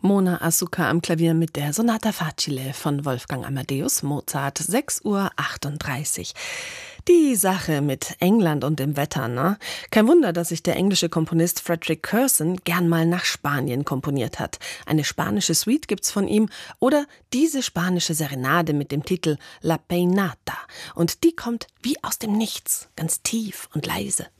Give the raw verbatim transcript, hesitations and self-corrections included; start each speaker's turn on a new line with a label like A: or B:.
A: Mona Asuka am Klavier mit der Sonata Facile von Wolfgang Amadeus Mozart, sechs Uhr achtunddreißig. Die Sache mit England und dem Wetter, ne? Kein Wunder, dass sich der englische Komponist Frederick Curson gern mal nach Spanien komponiert hat. Eine spanische Suite gibt's von ihm oder diese spanische Serenade mit dem Titel La Peinata. Und die kommt wie aus dem Nichts, ganz tief und leise.